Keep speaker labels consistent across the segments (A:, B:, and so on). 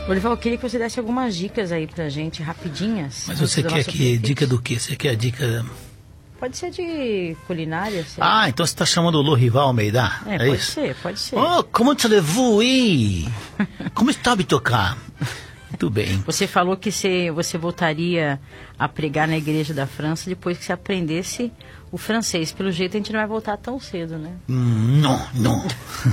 A: Lorival, eu queria que você desse algumas dicas aí pra gente, rapidinhas.
B: Mas você quer que dica do quê? Você quer a dica...
A: Pode ser de culinária. Sei.
B: Ah, então você está chamando o Lorival Almeida?
A: É pode ser, pode ser.
B: Oh, como te levou aí? Como está a tocar? Muito bem.
A: Você falou que você voltaria a pregar na igreja da França depois que você aprendesse o francês. Pelo jeito a gente não vai voltar tão cedo, né?
B: Não.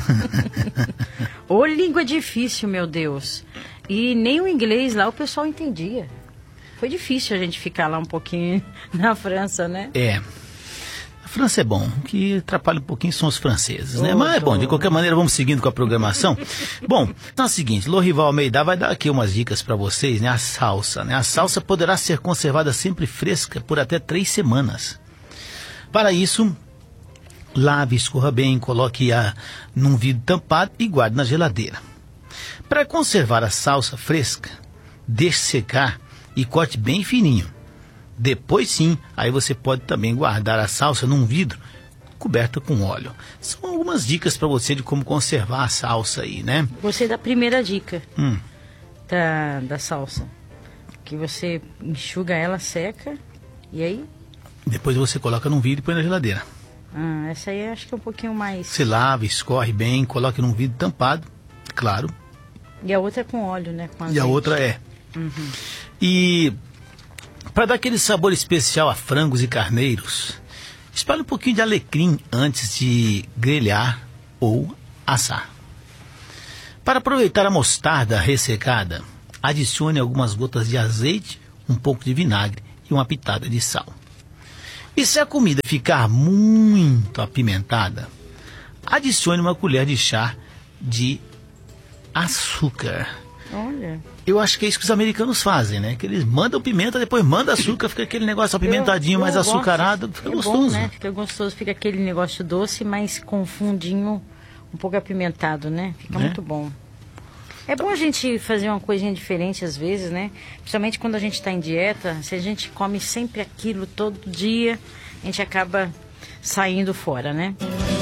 A: Ô, língua difícil, meu Deus. E nem o inglês lá o pessoal entendia. Foi difícil a gente ficar lá um pouquinho na França, né?
B: É. A França é bom, o que atrapalha um pouquinho são os franceses, né? Mas é bom, de qualquer maneira vamos seguindo com a programação. Bom, então é o seguinte, Lorival Almeida vai dar aqui umas dicas para vocês, né? A salsa, né? A salsa poderá ser conservada sempre fresca por até 3 semanas. Para isso, lave, escorra bem, coloque-a num vidro tampado e guarde na geladeira. Para conservar a salsa fresca, deixe secar e corte bem fininho. Depois sim, aí você pode também guardar a salsa num vidro coberto com óleo. São algumas dicas para você de como conservar a salsa aí, né?
A: Gostei da primeira dica da salsa. Que você enxuga ela, seca e aí...
B: Depois você coloca num vidro e põe na geladeira.
A: Essa aí acho que é um pouquinho mais...
B: Você lava, escorre bem, coloque num vidro tampado, claro.
A: E a outra é com óleo, né? Com azeite.
B: E a outra é. E para dar aquele sabor especial a frangos e carneiros, espalhe um pouquinho de alecrim antes de grelhar ou assar. Para aproveitar a mostarda ressecada, adicione algumas gotas de azeite, um pouco de vinagre e uma pitada de sal. E se a comida ficar muito apimentada, adicione uma colher de chá de açúcar.
A: Olha.
B: Eu acho que é isso que os americanos fazem, né? Que eles mandam pimenta, depois mandam açúcar, fica aquele negócio apimentadinho, mais açucarado, fica gostoso.
A: Bom, né? Fica gostoso, fica aquele negócio doce, mas com fundinho um pouco apimentado, né? Fica muito bom. É bom a gente fazer uma coisinha diferente às vezes, né? Principalmente quando a gente está em dieta, se a gente come sempre aquilo todo dia, a gente acaba saindo fora, né?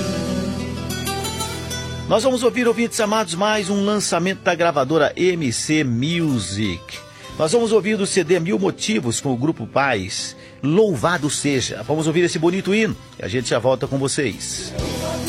B: Nós vamos ouvir, ouvintes amados, mais um lançamento da gravadora MC Music. Nós vamos ouvir do CD Mil Motivos com o Grupo Paz, Louvado Seja. Vamos ouvir esse bonito hino e a gente já volta com vocês.